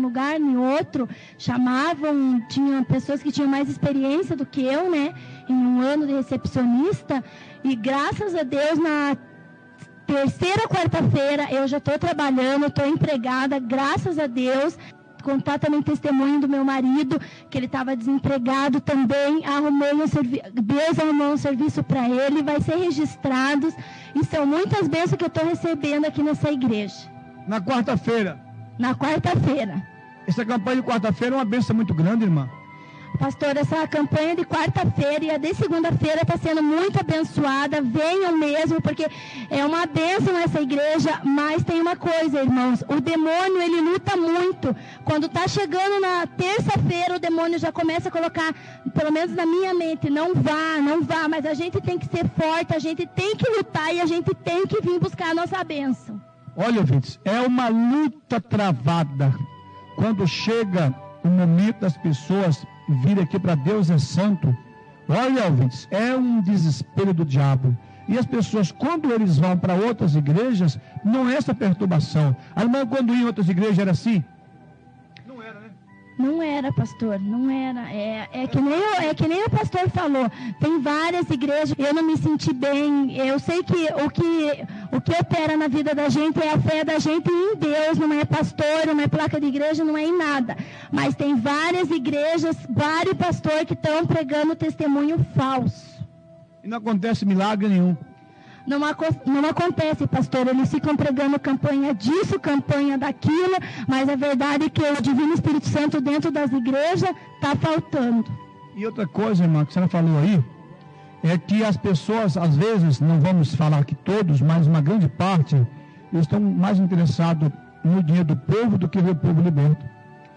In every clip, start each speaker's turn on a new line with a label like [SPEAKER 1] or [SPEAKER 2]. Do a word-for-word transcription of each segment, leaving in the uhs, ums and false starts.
[SPEAKER 1] lugar, em outro, chamavam, tinha pessoas que tinham mais experiência do que eu, né, em um ano de recepcionista, e graças a Deus, na terceira quarta-feira, eu já estou trabalhando, estou empregada, graças a Deus. Contar também testemunho do meu marido, que ele estava desempregado também, arrumei um servi- Deus arrumou um serviço para ele, vai ser registrado, e são muitas bênçãos que eu estou recebendo aqui nessa igreja.
[SPEAKER 2] Na quarta-feira?
[SPEAKER 1] Na quarta-feira.
[SPEAKER 2] Essa campanha de quarta-feira é uma bênção muito grande, irmã.
[SPEAKER 1] Pastor, essa campanha de quarta-feira e a de segunda-feira está sendo muito abençoada. Venham mesmo, porque é uma bênção essa igreja. Mas tem uma coisa, irmãos, o demônio, ele luta muito. Quando está chegando na terça-feira, o demônio já começa a colocar, pelo menos na minha mente, não vá, não vá. Mas a gente tem que ser forte, a gente tem que lutar e a gente tem que vir buscar a nossa bênção.
[SPEAKER 2] Olha, ouvintes, é uma luta travada. Quando chega o momento das pessoas vir aqui para Deus é santo, olha, ouvintes, é um desespero do diabo. E as pessoas, quando eles vão para outras igrejas, não é essa perturbação. A irmã, quando ia em outras igrejas, era assim? Não era, né?
[SPEAKER 1] Não era, pastor, não era. É, é, que nem o, é que nem o pastor falou. Tem várias igrejas, eu não me senti bem. Eu sei que o que, o que opera na vida da gente é a fé da gente em Deus, não é pastor, não é placa de igreja, não é em nada. Mas tem várias igrejas, vários pastores que estão pregando testemunho falso.
[SPEAKER 2] E não acontece milagre nenhum.
[SPEAKER 1] Não, não acontece, pastor, eles ficam pregando campanha disso, campanha daquilo, mas a verdade é que o Divino Espírito Santo dentro das igrejas está faltando.
[SPEAKER 2] E outra coisa, irmã, que a senhora falou aí, é que as pessoas, às vezes, não vamos falar que todos, mas uma grande parte, eles estão mais interessados no dinheiro do povo do que ver o povo liberto.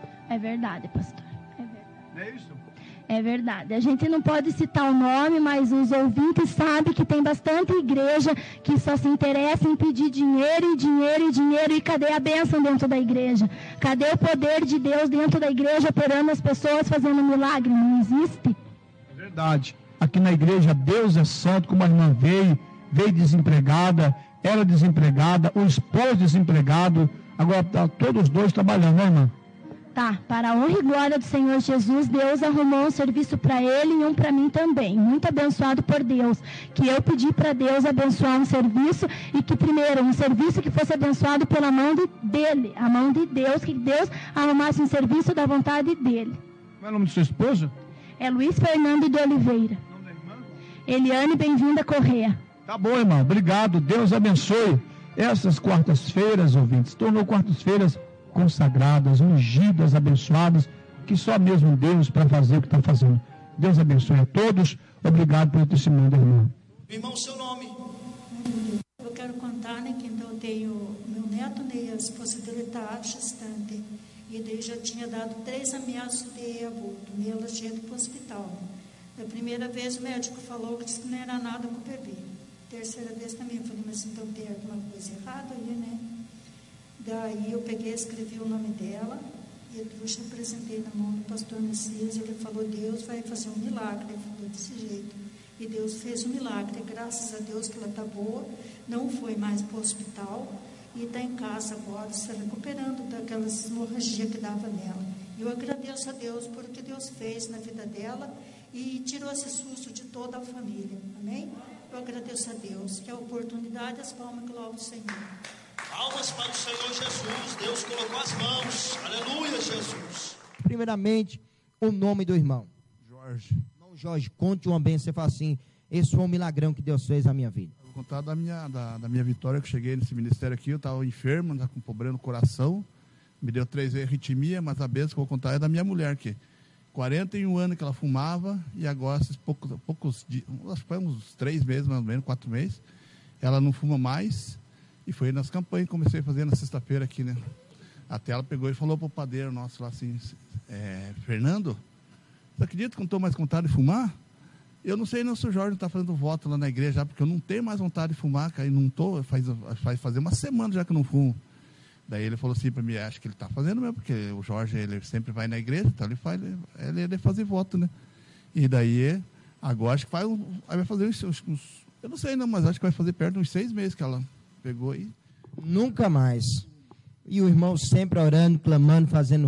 [SPEAKER 1] É verdade, pastor. É verdade.
[SPEAKER 2] Não é isso?
[SPEAKER 1] É verdade. A gente não pode citar o nome, mas os ouvintes sabem que tem bastante igreja que só se interessa em pedir dinheiro e dinheiro e dinheiro. E cadê a bênção dentro da igreja? Cadê o poder de Deus dentro da igreja operando as pessoas, fazendo milagre? Não existe?
[SPEAKER 2] É verdade. Aqui na igreja, Deus é santo, como a irmã veio, veio desempregada, ela desempregada, o esposo desempregado. Agora tá todos os dois trabalhando, né, irmã?
[SPEAKER 1] Tá, para a honra e glória do Senhor Jesus, Deus arrumou um serviço para ele e um para mim também. Muito abençoado por Deus. Que eu pedi para Deus abençoar um serviço e que, primeiro, um serviço que fosse abençoado pela mão de, dele, a mão de Deus, que Deus arrumasse um serviço da vontade dele.
[SPEAKER 2] Qual é o nome do seu esposo?
[SPEAKER 1] É Luiz Fernando de Oliveira.
[SPEAKER 2] O nome da irmã?
[SPEAKER 1] Eliane, bem-vinda, Corrêa.
[SPEAKER 2] Tá bom, irmão. Obrigado. Deus abençoe. Essas quartas-feiras, ouvintes, tornou quartas-feiras consagradas, ungidas, abençoadas, que só mesmo Deus para fazer o que está fazendo. Deus abençoe a todos. Obrigado pelo testemunho da irmã.
[SPEAKER 3] Irmão, seu nome?
[SPEAKER 4] Eu quero contar, né, que então eu tenho meu neto, né, a esposa dele está gestante, e daí já tinha dado três ameaças de aborto, né, ela tinha ido para o hospital. Da primeira vez o médico falou que disse que não era nada com o bebê. Terceira vez também eu falei, mas então tem alguma coisa errada aí, né? Daí eu peguei, escrevi o nome dela e eu apresentei na mão do pastor Messias. Ele falou, Deus vai fazer um milagre. Ele falou desse jeito. E Deus fez um milagre. Graças a Deus que ela está boa, não foi mais para o hospital e está em casa agora, se recuperando daquelas hemorragias que dava nela. E eu agradeço a Deus por o que Deus fez na vida dela e tirou esse susto de toda a família. Amém? Eu agradeço a Deus, que é a oportunidade, as palmas que louvam o Senhor.
[SPEAKER 3] Palmas para o Senhor Jesus. Deus colocou as mãos. Aleluia, Jesus.
[SPEAKER 5] Primeiramente, o nome do irmão.
[SPEAKER 2] Jorge.
[SPEAKER 5] Irmão Jorge, conte uma bênção. Você fala assim, esse foi um milagrão que Deus fez na minha vida.
[SPEAKER 6] Vou contar da minha, da, da minha vitória, que eu cheguei nesse ministério aqui. Eu estava enfermo, estava com problema no coração. Me deu três vezes arritmia, mas a bênção que eu vou contar é da minha mulher, que quarenta e um anos que ela fumava, e agora, esses poucos, poucos dias, acho que foi uns três meses, mais ou menos, quatro meses, ela não fuma mais. E foi nas campanhas que comecei a fazer na sexta-feira aqui, né? Até ela pegou e falou para o padeiro nosso lá assim, é, Fernando, você acredita que eu não estou mais com vontade de fumar? Eu não sei não se o Jorge está fazendo voto lá na igreja já, porque eu não tenho mais vontade de fumar, cara, e não estou, faz, faz fazer uma semana já que eu não fumo. Daí ele falou assim para mim, acho que ele está fazendo mesmo, porque o Jorge, ele sempre vai na igreja, então ele faz, ele, ele fazer voto, né? E daí, agora acho que faz, vai fazer uns, uns, eu não sei não, mas acho que vai fazer perto de uns seis meses que ela pegou aí.
[SPEAKER 5] Nunca mais. E o irmão sempre orando, clamando, fazendo